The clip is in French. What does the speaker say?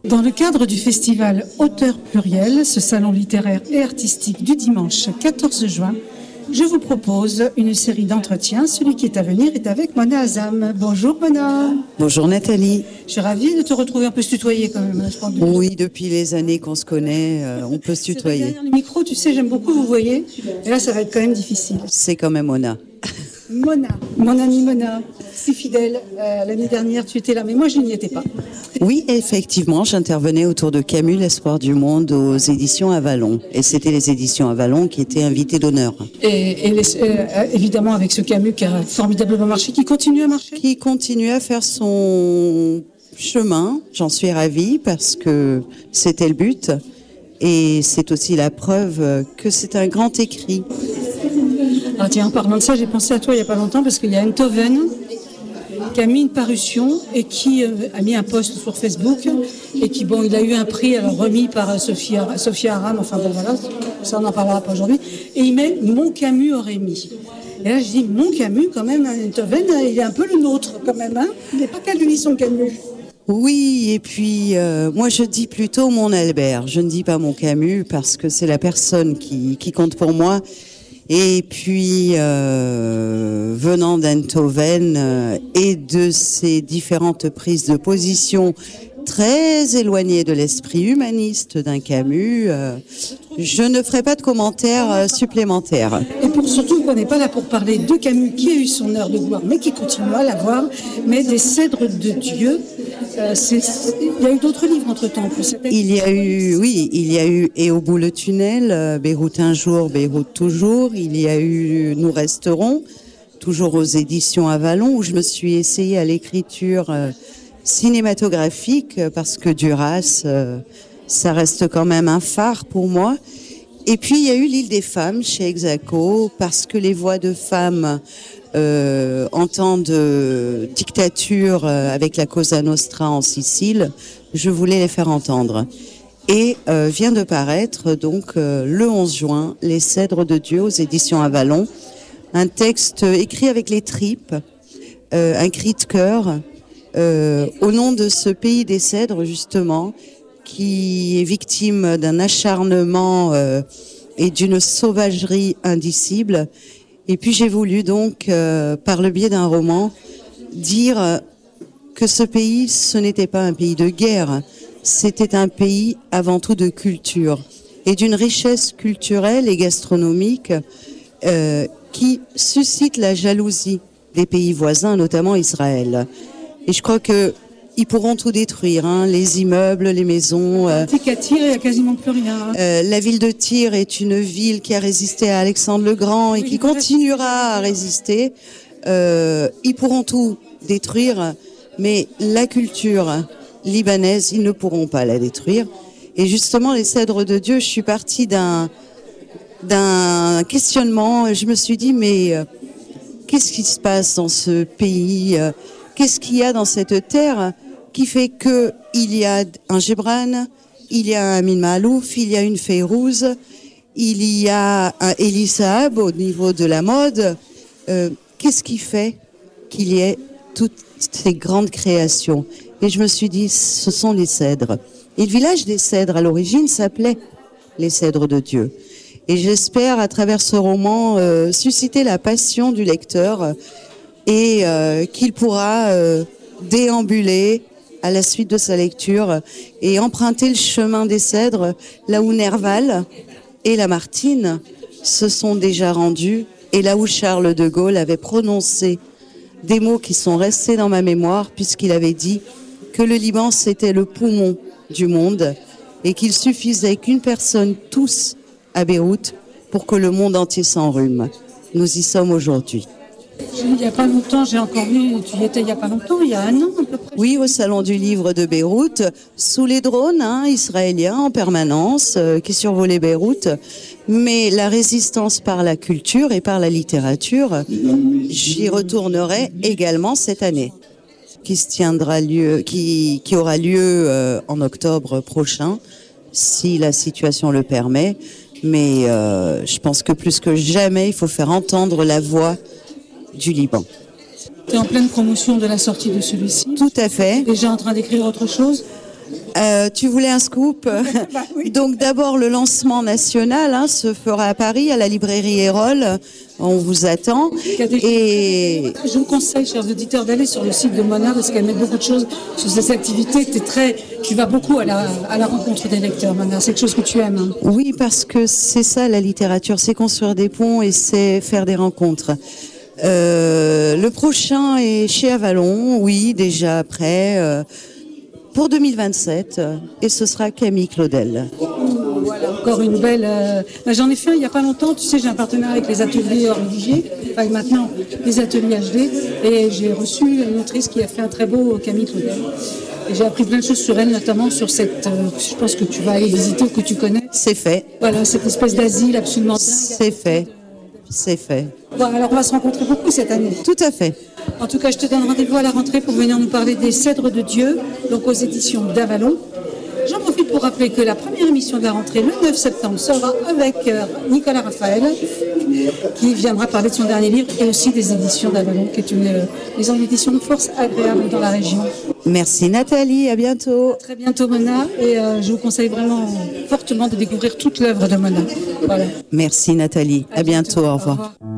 Dans le cadre du festival Auteurs Pluriels, ce salon littéraire et artistique du dimanche 14 juin, je vous propose une série d'entretiens. Celui qui est à venir est avec Mona Azam. Bonjour Mona. Bonjour Nathalie. Je suis ravie de te retrouver. On peut se tutoyer quand même. Je pense oui, depuis les années qu'on se connaît, on peut se tutoyer. Derrière le micro, tu sais, j'aime beaucoup vous voyez. Et là, ça va être quand même difficile. C'est quand même Mona. Mona, mon amie Mona, si fidèle. L'année dernière, tu étais là, mais moi, je n'y étais pas. Oui, effectivement, j'intervenais autour de Camus, L'Espoir du Monde, aux éditions Avalon. Et c'était les éditions Avalon qui étaient invitées d'honneur. Et évidemment, avec ce Camus qui a formidablement marché, qui continue à marcher. Qui continue à faire son chemin. J'en suis ravie parce que c'était le but. Et c'est aussi la preuve que c'est un grand écrit. Ah tiens, en parlant de ça, j'ai pensé à toi il n'y a pas longtemps parce qu'il y a Enthoven qui a mis une parution et qui a mis un post sur Facebook et qui, bon, il a eu un prix alors remis par Sophia Aram, enfin bon voilà, ça on n'en parlera pas aujourd'hui, et il met Mon Camus aurait mis. Et là je dis, Mon Camus quand même, Enthoven, il est un peu le nôtre quand même, hein, il n'est pas qu'à lui son Camus. Oui, et puis moi je dis plutôt mon Albert, je ne dis pas mon Camus parce que c'est la personne qui compte pour moi. Et puis, venant d'Enthoven et de ses différentes prises de position très éloignées de l'esprit humaniste d'un Camus, je ne ferai pas de commentaires supplémentaires. Et pour surtout qu'on n'est pas là pour parler de Camus qui a eu son heure de gloire, mais qui continue à l'avoir, mais des Cèdres de Dieu. Il y a eu d'autres livres entre-temps. Il y a eu Et au bout le tunnel, Beyrouth un jour, Beyrouth toujours. Il y a eu Nous resterons, toujours aux éditions Avalon, où je me suis essayée à l'écriture cinématographique, parce que Duras, ça reste quand même un phare pour moi. Et puis il y a eu L'île des femmes chez Hexaco, parce que les voix de femmes en temps de dictature avec la Cosa Nostra en Sicile, je voulais les faire entendre. Et vient de paraître donc le 11 juin, Les Cèdres de Dieu aux éditions Avalon, un texte écrit avec les tripes, un cri de cœur, au nom de ce pays des cèdres justement, qui est victime d'un acharnement et d'une sauvagerie indicible. Et puis j'ai voulu donc, par le biais d'un roman, dire que ce pays, ce n'était pas un pays de guerre, c'était un pays avant tout de culture et d'une richesse culturelle et gastronomique qui suscite la jalousie des pays voisins, notamment Israël. Et je crois que ils pourront tout détruire, hein, les immeubles, les maisons. C'est qu'à Tyr, il n'y a quasiment plus rien. La ville de Tyr est une ville qui a résisté à Alexandre le Grand et qui continuera à résister. Ils pourront tout détruire, mais la culture libanaise, ils ne pourront pas la détruire. Et justement, Les Cèdres de Dieu, je suis partie d'un questionnement. Je me suis dit, mais qu'est-ce qui se passe dans ce pays ? Qu'est-ce qu'il y a dans cette terre qui fait que il y a un Gibran, il y a un Amin Maalouf, il y a une Fayrouz, il y a un Elie Saab au niveau de la mode. Qu'est-ce qui fait qu'il y ait toutes ces grandes créations ? Et je me suis dit, ce sont les cèdres. Et le village des cèdres, à l'origine, s'appelait Les Cèdres de Dieu. Et j'espère, à travers ce roman, susciter la passion du lecteur et qu'il pourra déambuler à la suite de sa lecture et emprunter le chemin des cèdres, là où Nerval et Lamartine se sont déjà rendus, et là où Charles de Gaulle avait prononcé des mots qui sont restés dans ma mémoire, puisqu'il avait dit que le Liban, c'était le poumon du monde, et qu'il suffisait qu'une personne tousse à Beyrouth pour que le monde entier s'enrhume. Nous y sommes aujourd'hui. Il n'y a pas longtemps, j'ai encore vu, tu y étais il n'y a pas longtemps, il y a un an à peu près. Oui, au Salon du Livre de Beyrouth, sous les drones israéliens en permanence qui survolaient Beyrouth. Mais la résistance par la culture et par la littérature, j'y retournerai également cette année, qui aura lieu en octobre prochain, si la situation le permet. Mais je pense que plus que jamais, il faut faire entendre la voix du Liban. Tu es en pleine promotion de la sortie de celui-ci. Tout à fait. Déjà en train d'écrire autre chose? Tu voulais un scoop? Oui. Donc d'abord le lancement national se fera à Paris, à la librairie Erol. On vous attend. Et Je vous conseille, chers auditeurs, d'aller sur le site de Mona parce qu'elle met beaucoup de choses sur ses activités. Tu vas beaucoup à la rencontre des lecteurs, Mona. C'est quelque chose que tu aimes. Hein. oui, parce que c'est ça la littérature, c'est construire des ponts et c'est faire des rencontres. Le prochain est chez Avalon, oui, déjà prêt. Pour 2027, et ce sera Camille Claudel. Voilà, encore une belle... J'en ai fait un il n'y a pas longtemps, tu sais, j'ai un partenariat avec les ateliers Orlivier, enfin maintenant les ateliers HD, et j'ai reçu une autrice qui a fait un très beau Camille Claudel. Et j'ai appris plein de choses sur elle, notamment sur cette... je pense que tu vas aller visiter ou que tu connais. C'est fait. Voilà, cette espèce d'asile absolument dingue. C'est fait. C'est fait. Bon, alors on va se rencontrer beaucoup cette année. Tout à fait. En tout cas, je te donne rendez-vous à la rentrée pour venir nous parler des Cèdres de Dieu, donc aux éditions d'Avalon. J'en profite pour rappeler que la première émission de la rentrée, le 9 septembre, sera avec Nicolas Raphaël, qui viendra parler de son dernier livre, et aussi des éditions d'Avalon, qui est une maison d'édition de force agréable dans la région. Merci Nathalie, à bientôt. À très bientôt Mona, et je vous conseille vraiment fortement de découvrir toute l'œuvre de Mona. Voilà. Merci Nathalie, à bientôt, au revoir.